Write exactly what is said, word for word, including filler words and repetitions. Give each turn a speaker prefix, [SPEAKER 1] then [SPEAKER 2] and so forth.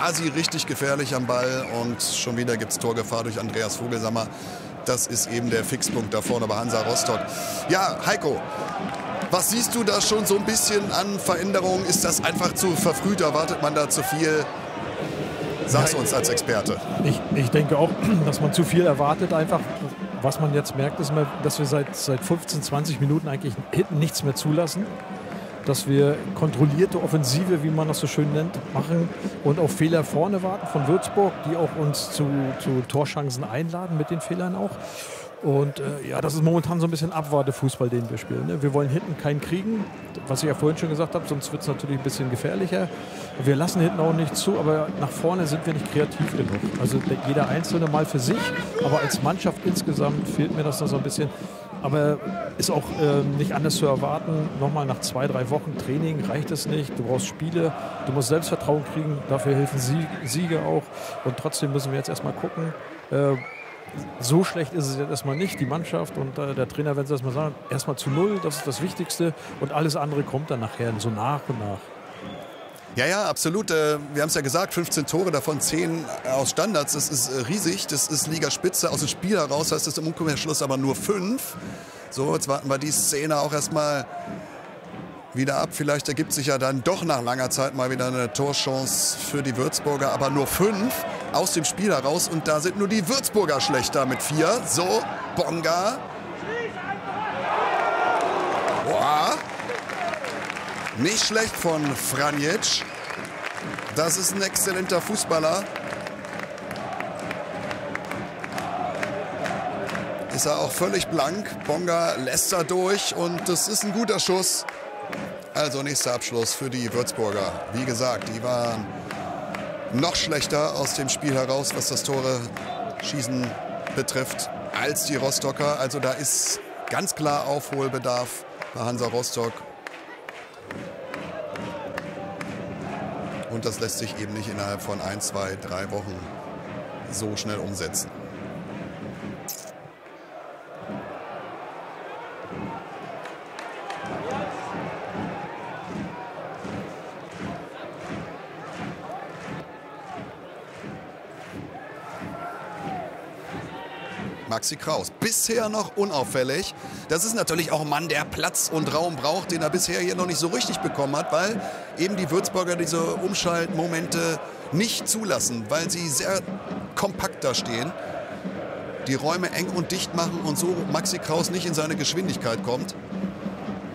[SPEAKER 1] quasi richtig gefährlich am Ball und schon wieder gibt es Torgefahr durch Andreas Vogelsammer. Das ist eben der Fixpunkt da vorne bei Hansa Rostock. Ja, Heiko, was siehst du da schon so ein bisschen an Veränderungen? Ist das einfach zu verfrüht? Erwartet man da zu viel? Sag's uns als Experte.
[SPEAKER 2] Ich, ich denke auch, dass man zu viel erwartet einfach. Was man jetzt merkt, ist, dass wir seit, seit fünfzehn, zwanzig Minuten eigentlich hinten nichts mehr zulassen. Dass wir kontrollierte Offensive, wie man das so schön nennt, machen und auf Fehler vorne warten von Würzburg, die auch uns zu, zu Torchancen einladen mit den Fehlern auch. Und äh, ja, das ist momentan so ein bisschen Abwartefußball, den wir spielen. Ne? Wir wollen hinten keinen kriegen, was ich ja vorhin schon gesagt habe, sonst wird es natürlich ein bisschen gefährlicher. Wir lassen hinten auch nicht zu, aber nach vorne sind wir nicht kreativ genug. Also jeder Einzelne mal für sich, aber als Mannschaft insgesamt fehlt mir das noch so ein bisschen. Aber ist auch äh, nicht anders zu erwarten. Nochmal nach zwei, drei Wochen Training reicht es nicht. Du brauchst Spiele, du musst Selbstvertrauen kriegen, dafür helfen Sie Siege auch. Und trotzdem müssen wir jetzt erstmal gucken. Äh, so schlecht ist es jetzt erstmal nicht, die Mannschaft und äh, der Trainer, wenn sie das mal sagen, erstmal zu null, das ist das Wichtigste. Und alles andere kommt dann nachher, so nach und nach.
[SPEAKER 1] Ja, ja, absolut. Wir haben es ja gesagt, fünfzehn Tore, davon zehn aus Standards. Das ist riesig, das ist Ligaspitze. Aus dem Spiel heraus heißt es im Umkehrschluss aber nur fünf. So, jetzt warten wir die Szene auch erstmal wieder ab. Vielleicht ergibt sich ja dann doch nach langer Zeit mal wieder eine Torchance für die Würzburger. Aber nur fünf aus dem Spiel heraus. Und da sind nur die Würzburger schlechter mit vier. So, Bonga. Boah. Nicht schlecht von Franjic. Das ist ein exzellenter Fußballer. Ist er auch völlig blank. Bonga lässt er durch und das ist ein guter Schuss. Also nächster Abschluss für die Würzburger. Wie gesagt, die waren noch schlechter aus dem Spiel heraus, was das Tore-Schießen betrifft, als die Rostocker. Also da ist ganz klar Aufholbedarf bei Hansa Rostock. Und das lässt sich eben nicht innerhalb von ein, zwei, drei Wochen so schnell umsetzen. Maxi Kraus, bisher noch unauffällig. Das ist natürlich auch ein Mann, der Platz und Raum braucht, den er bisher hier noch nicht so richtig bekommen hat, weil eben die Würzburger diese Umschaltmomente nicht zulassen, weil sie sehr kompakt da stehen, die Räume eng und dicht machen und so Maxi Kraus nicht in seine Geschwindigkeit kommt.